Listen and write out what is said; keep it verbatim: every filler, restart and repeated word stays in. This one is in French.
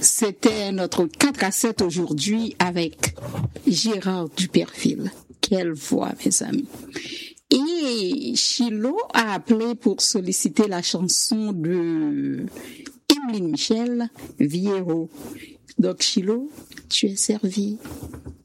C'était notre quatre à sept aujourd'hui avec Gérard Duperville. Quelle voix, mes amis. Et Chilo a appelé pour solliciter la chanson de Emeline Michel, Viejo. Donc Chilo, tu es servi.